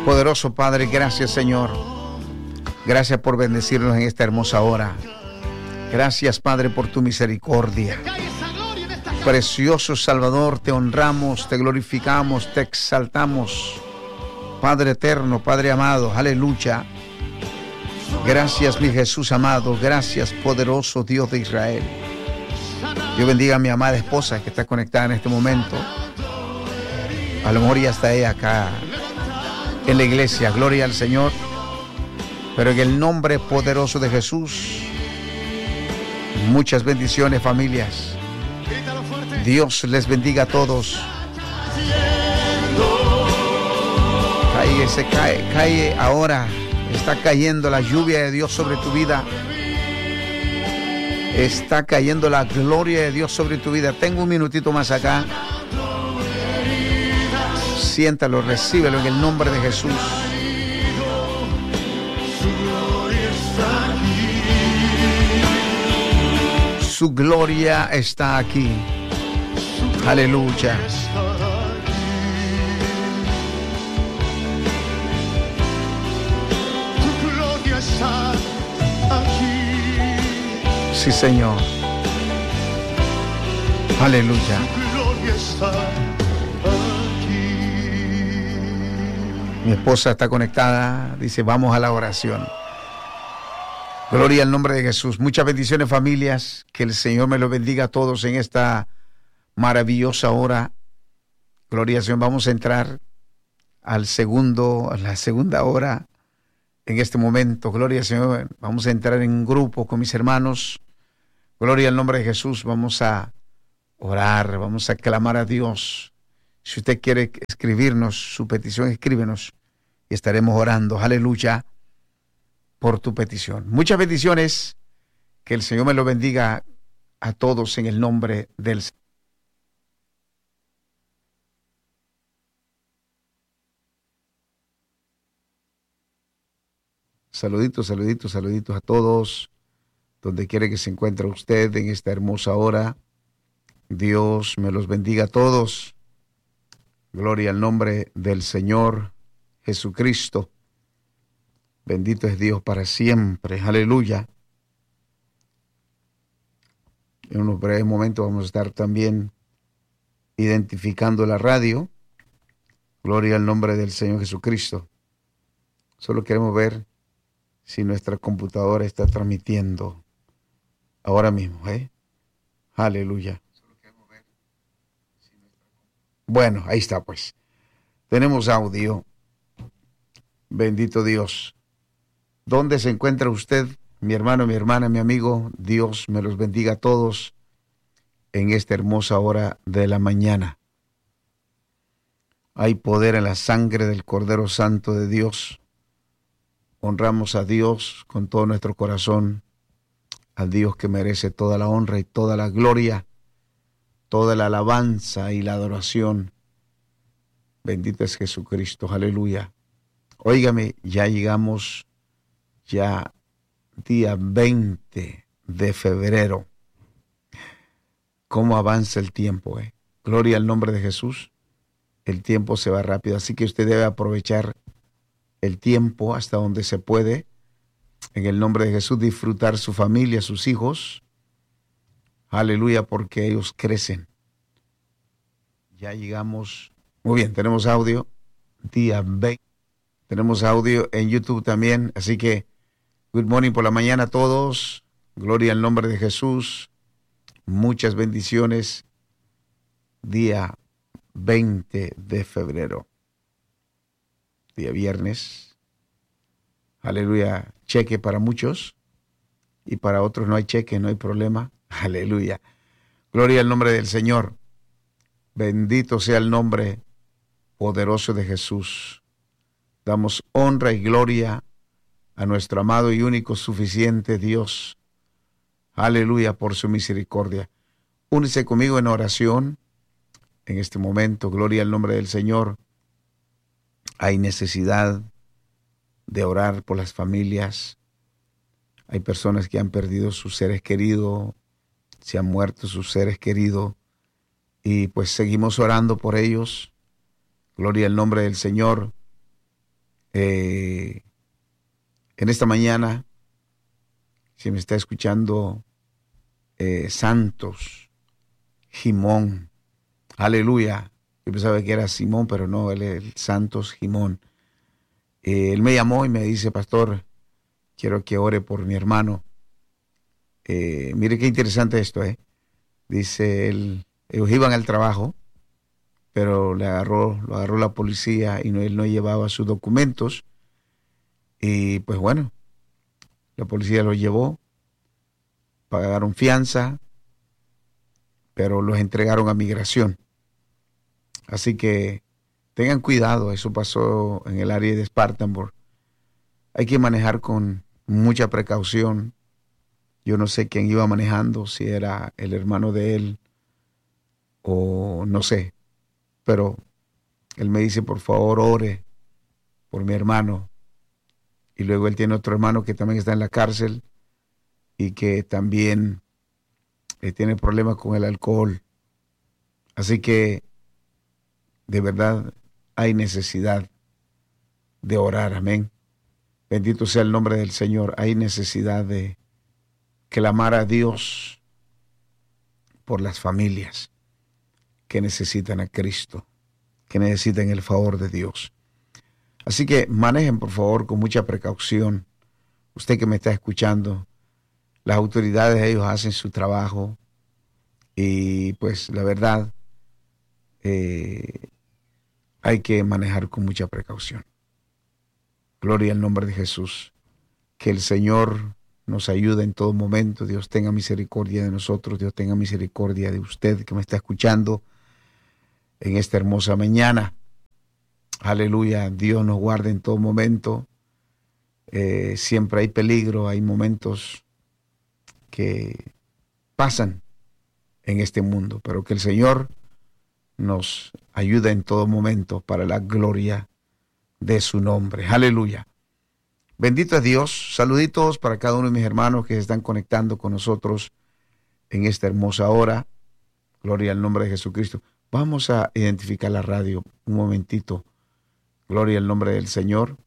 Poderoso Padre, gracias Señor. Gracias por bendecirnos en esta hermosa hora. Gracias Padre por tu misericordia. Precioso Salvador, te honramos, te glorificamos, te exaltamos. Padre eterno, Padre amado, aleluya. Gracias mi Jesús amado, gracias poderoso Dios de Israel. Dios bendiga a mi amada esposa que está conectada en este momento. A lo mejor ya está ella acá en la iglesia, gloria al Señor. Pero en el nombre poderoso de Jesús, muchas bendiciones familias. Dios les bendiga a todos. Cae ahora. Está cayendo la lluvia de Dios sobre tu vida. Está cayendo la gloria de Dios sobre tu vida. Tengo un minutito más acá. Siéntalo, recíbelo en el nombre de Jesús. Su gloria está aquí. Aleluya. Sí, Señor. Aleluya. Mi esposa está conectada. Dice, vamos a la oración. Gloria al nombre de Jesús. Muchas bendiciones, familias. Que el Señor me los bendiga a todos en esta maravillosa hora. Gloria al Señor. Vamos a entrar a la segunda hora en este momento. Gloria al Señor. Vamos a entrar en un grupo con mis hermanos. Gloria al nombre de Jesús. Vamos a orar, vamos a clamar a Dios. Si usted quiere escribirnos su petición, escríbenos y estaremos orando. Aleluya por tu petición. Muchas bendiciones. Que el Señor me lo bendiga a todos en el nombre del Señor. Saluditos a todos. Donde quiera que se encuentre usted en esta hermosa hora. Dios me los bendiga a todos. Gloria al nombre del Señor Jesucristo. Bendito es Dios para siempre. Aleluya. En unos breves momentos vamos a estar también identificando la radio. Gloria al nombre del Señor Jesucristo. Solo queremos ver si nuestra computadora está transmitiendo ahora mismo, Aleluya. Bueno, ahí está pues. Tenemos audio. Bendito Dios. ¿Dónde se encuentra usted, mi hermano, mi hermana, mi amigo? Dios me los bendiga a todos en esta hermosa hora de la mañana. Hay poder en la sangre del Cordero Santo de Dios. Honramos a Dios con todo nuestro corazón. Al Dios que merece toda la honra y toda la gloria, toda la alabanza y la adoración. Bendito es Jesucristo, aleluya. Óigame, ya llegamos día 20 de febrero. ¿Cómo avanza el tiempo? Gloria al nombre de Jesús. El tiempo se va rápido, así que usted debe aprovechar el tiempo hasta donde se puede. En el nombre de Jesús, disfrutar su familia, sus hijos. Aleluya, porque ellos crecen. Ya llegamos. Muy bien, tenemos audio. Día 20. Tenemos audio en YouTube también. Así que, good morning por la mañana a todos. Gloria al nombre de Jesús. Muchas bendiciones. Día 20 de febrero. Día viernes. Aleluya. Cheque para muchos. Y para otros no hay cheque, no hay problema. Aleluya. Gloria al nombre del Señor. Bendito sea el nombre poderoso de Jesús. Damos honra y gloria a nuestro amado y único suficiente Dios. Aleluya por su misericordia. Únese conmigo en oración en este momento. Gloria al nombre del Señor. Hay necesidad de orar por las familias. Hay personas que han perdido sus seres queridos, se han muerto sus seres queridos, y pues seguimos orando por ellos. Gloria al nombre del Señor. En esta mañana, si me está escuchando Santos Jimón, aleluya. Yo pensaba que era Simón, pero no, él es el Santos Jimón. Él me llamó y me dice, pastor, quiero que ore por mi hermano. Mire qué interesante esto, Dice, ellos iban al trabajo, pero lo agarró la policía y él no llevaba sus documentos. Y pues bueno, la policía los llevó, pagaron fianza, pero los entregaron a migración. Así que tengan cuidado, eso pasó en el área de Spartanburg. Hay que manejar con mucha precaución. Yo no sé quién iba manejando, si era el hermano de él o no sé, pero él me dice, por favor, ore por mi hermano. Y luego él tiene otro hermano que también está en la cárcel y que también tiene problemas con el alcohol. Así que de verdad hay necesidad de orar, amén. Bendito sea el nombre del Señor. Hay necesidad de clamar a Dios por las familias que necesitan a Cristo, que necesitan el favor de Dios. Así que manejen, por favor, con mucha precaución. Usted que me está escuchando, las autoridades, ellos hacen su trabajo y pues la verdad hay que manejar con mucha precaución. Gloria al nombre de Jesús. Que el Señor nos ayude en todo momento. Dios tenga misericordia de nosotros. Dios tenga misericordia de usted que me está escuchando en esta hermosa mañana. Aleluya. Dios nos guarde en todo momento. Siempre hay peligro, hay momentos que pasan en este mundo, pero que el Señor nos ayude en todo momento para la gloria de su nombre. Aleluya. Bendito es Dios. Saluditos para cada uno de mis hermanos que se están conectando con nosotros en esta hermosa hora. Gloria al nombre de Jesucristo. Vamos a identificar la radio un momentito. Gloria al nombre del Señor.